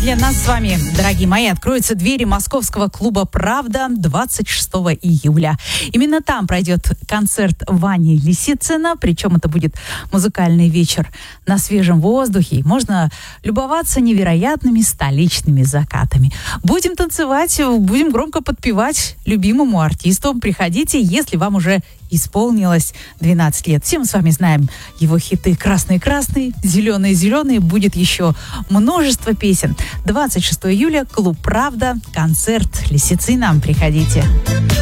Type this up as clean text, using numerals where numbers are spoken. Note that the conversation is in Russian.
Для нас с вами, дорогие мои, откроются двери московского клуба «Правда» 26 июля. Именно там пройдет концерт Вани Лисицына, причем это будет музыкальный вечер на свежем воздухе. Можно любоваться невероятными столичными закатами. Будем танцевать, будем громко подпевать любимому артисту. Приходите, если вам уже исполнилось 12 лет. Все мы с вами знаем его хиты «Красный-красный», «Зеленый-зеленый». Будет еще множество песен. 26 июля, клуб «Правда», концерт Лисицына. Приходите.